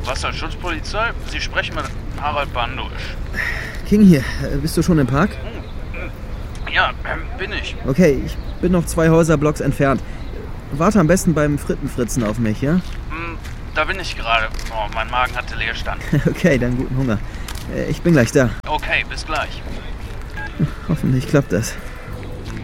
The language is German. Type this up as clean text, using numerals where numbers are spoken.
Wasserschutzpolizei? Sie sprechen mit Harald Bandusch. King hier, bist du schon im Park? Ja, bin ich. Okay, ich bin noch 2 Häuserblocks entfernt. Warte am besten beim Frittenfritzen auf mich, ja? Da bin ich gerade. Oh, mein Magen hatte Leerstand. Okay, dann guten Hunger. Ich bin gleich da. Okay, bis gleich. Hoffentlich klappt das.